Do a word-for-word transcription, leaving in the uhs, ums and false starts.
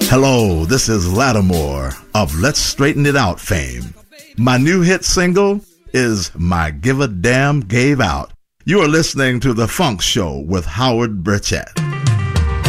Hello, this is Lattimore of Let's Straighten It Out fame. My new hit single is My Give a Damn Gave Out. You are listening to The Funk Show with Howard Burchett.